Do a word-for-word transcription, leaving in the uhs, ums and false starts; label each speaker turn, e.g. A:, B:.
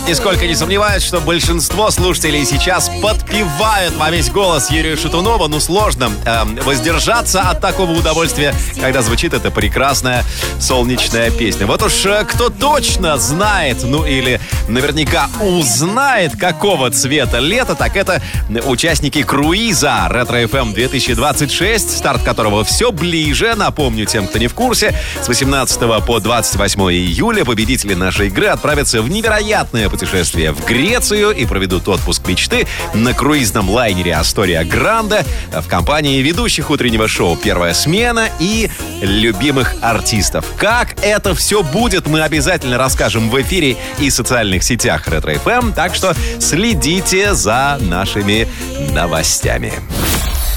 A: Нисколько не сомневаюсь, что большинство слушателей сейчас подпевают во весь голос Юрию Шатунову. Ну, сложно э, воздержаться от такого удовольствия, когда звучит эта прекрасная солнечная песня. Вот уж э, кто точно знает, ну или наверняка узнает, какого цвета лето, так это участники круиза Ретро-эф эм две тысячи двадцать шесть, старт которого все ближе. Напомню тем, кто не в курсе, с восемнадцатого по двадцать восьмое июля победители нашей игры отправятся в невероятное путешествие в Грецию и проведут отпуск мечты на круизном лайнере Астория Гранде в компании ведущих утреннего шоу «Первая смена» и любимых артистов. Как это все будет, мы обязательно расскажем в эфире и социальных сетях Ретро-эф эм, так что следите за нашими новостями.